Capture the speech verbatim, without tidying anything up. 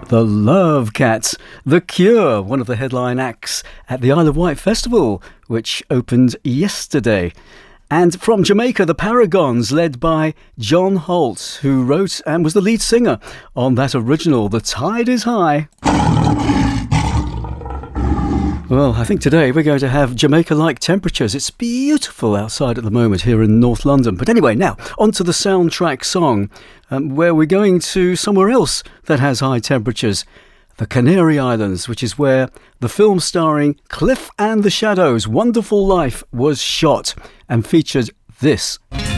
The Love Cats, The Cure, one of the headline acts at the Isle of Wight Festival, which opened yesterday. And from Jamaica, the Paragons, led by John Holt, who wrote and was the lead singer on that original, The Tide is High. Well, I think today we're going to have Jamaica-like temperatures. It's beautiful outside at the moment here in North London. But anyway, now, on to the soundtrack song, um, where we're going to somewhere else that has high temperatures. The Canary Islands, which is where the film starring Cliff and the Shadows, Wonderful Life, was shot and featured this.